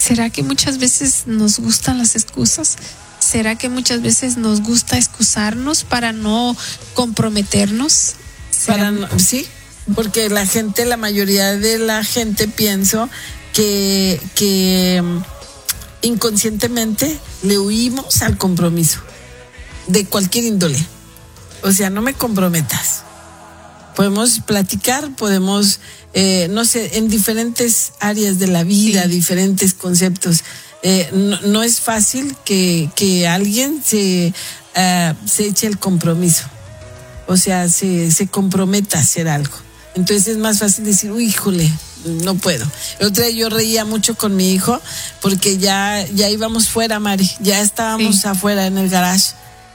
¿Será que muchas veces nos gustan las excusas? ¿Será que muchas veces nos gusta excusarnos para no comprometernos? Sí, porque la mayoría de la gente pienso que inconscientemente le huimos al compromiso de cualquier índole. O sea, no me comprometas. Podemos platicar, podemos, no sé, en diferentes áreas de la vida, sí, diferentes conceptos. No es fácil que alguien se eche el compromiso. O sea, se comprometa a hacer algo. Entonces es más fácil decir, uy, híjole, no puedo. El otro día yo reía mucho con mi hijo porque ya íbamos fuera, Mari, ya estábamos afuera en el garage.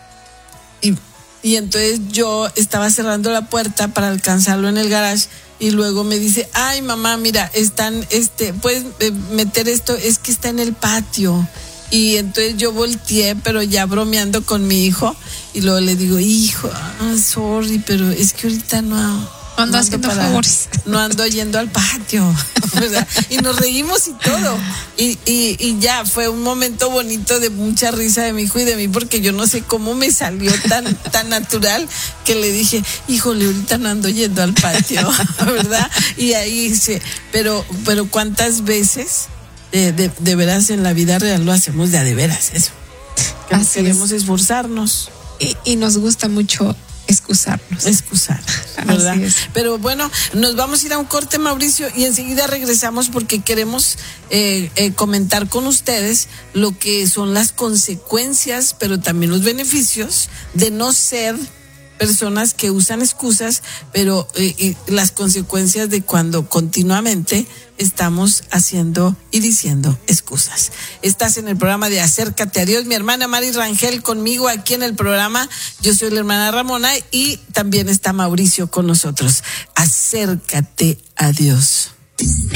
Y entonces yo estaba cerrando la puerta para alcanzarlo en el garage y luego me dice, ay, mamá, mira, puedes meter esto, es que está en el patio. Y entonces yo volteé, pero ya bromeando con mi hijo, y luego le digo, hijo, sorry, pero es que ahorita no ando haciendo favores. No ando yendo al patio, ¿verdad? Y nos reímos y todo. Y ya fue un momento bonito de mucha risa de mi hijo y de mí, porque yo no sé cómo me salió tan natural que le dije, híjole, ahorita no ando yendo al patio, ¿verdad? Y ahí pero ¿cuántas veces de veras en la vida real lo hacemos de veras eso? Queremos esforzarnos. Y nos gusta mucho excusar, ¿verdad? Pero bueno, nos vamos a ir a un corte, Mauricio, y enseguida regresamos porque queremos comentar con ustedes lo que son las consecuencias, pero también los beneficios de no ser personas que usan excusas, pero las consecuencias de cuando continuamente estamos haciendo y diciendo excusas. Estás en el programa de Acércate a Dios, mi hermana Mari Rangel conmigo aquí en el programa. Yo soy la hermana Ramona y también está Mauricio con nosotros. Acércate a Dios.